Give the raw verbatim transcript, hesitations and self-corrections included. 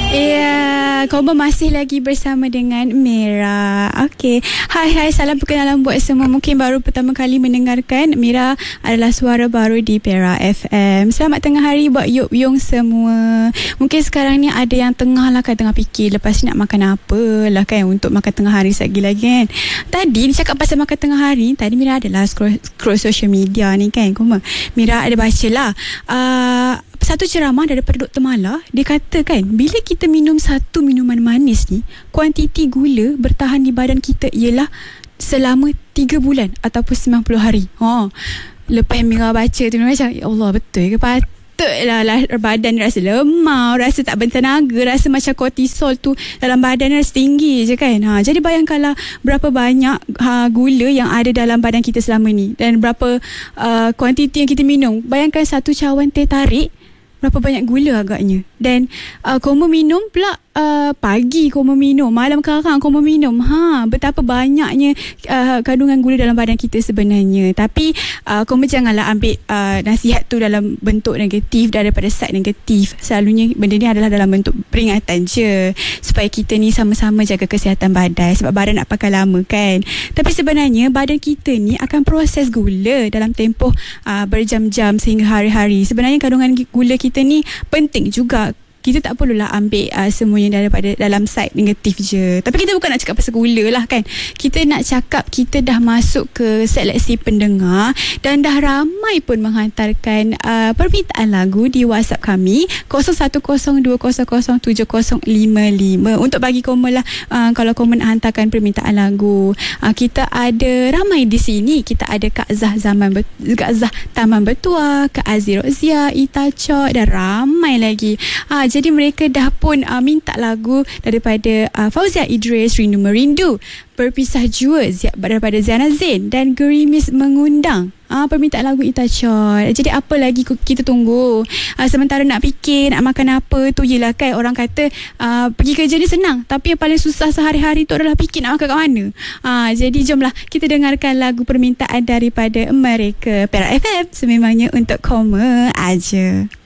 Ya, Koma masih lagi bersama dengan Mira. Okey. Hai hai, salam perkenalan buat semua. Mungkin baru pertama kali mendengarkan. Mira adalah suara baru di Perak F M. Selamat tengah hari buat Yop Yong semua. Mungkin sekarang ni ada yang tengah lah kan, tengah fikir lepas ni nak makan apa lah kan, untuk makan tengah hari sekejap lagi kan. Tadi ni cakap pasal makan tengah hari, tadi Mira adalah scroll, scroll social media ni kan. Koma, Mira ada baca lah uh, satu ceramah daripada Doktor Mala. Dia kata kan, bila kita minum satu minuman manis ni, kuantiti gula bertahan di badan kita ialah selama tiga bulan ataupun sembilan puluh hari. Ha. Lepas Mira baca tu macam, ya Allah, betul ke? Patutlah lah, badan rasa lemah, rasa tak bertenaga, rasa macam kortisol tu dalam badan rasa tinggi je kan. Ha, jadi bayangkanlah berapa banyak ha, gula yang ada dalam badan kita selama ni, dan berapa uh, kuantiti yang kita minum. Bayangkan satu cawan teh tarik, berapa banyak gula agaknya. Dan uh, Koma minum pula uh, pagi Koma minum, malam karang Koma minum. Ha, betapa banyaknya uh, kandungan gula dalam badan kita sebenarnya. Tapi uh, Koma janganlah ambil uh, nasihat tu dalam bentuk negatif, daripada side negatif. Selalunya benda ni adalah dalam bentuk peringatan je, supaya kita ni sama-sama jaga kesihatan badan. Sebab badan nak pakai lama kan. Tapi sebenarnya badan kita ni akan proses gula dalam tempoh uh, berjam-jam sehingga hari-hari. Sebenarnya kandungan gula kita ni penting juga. Kita tak perlulah ambil uh, semuanya daripada dalam side negatif je. Tapi kita bukan nak cakap pasal gula lah kan. Kita nak cakap kita dah masuk ke seleksi pendengar, dan dah ramai pun menghantarkan uh, permintaan lagu di WhatsApp kami kosong satu kosong dua kosong kosong tujuh kosong lima lima. Untuk bagi Koma lah, uh, kalau Koma nak hantarkan permintaan lagu. uh, Kita ada ramai di sini. Kita ada Kak Zah Zaman Bet- Kak Zah Taman Betua, Kak Azir Rozia, Ita Chok, dan ramai lagi. uh, Jadi mereka dah pun uh, minta lagu daripada uh, Fauzia Idris, Rindu Merindu, Berpisah Jua Zia, daripada Ziana Zain, dan Gerimis Mengundang. Ah, permintaan lagu Ita Chot. Jadi apa lagi kita tunggu? Ah, sementara nak fikir nak makan apa tu, yelah kan, orang kata ah, pergi kerja ni senang, tapi yang paling susah sehari-hari tu adalah fikir nak makan kat mana. Ah, jadi jomlah kita dengarkan lagu permintaan daripada mereka. Perak F M, sememangnya untuk Koma aja.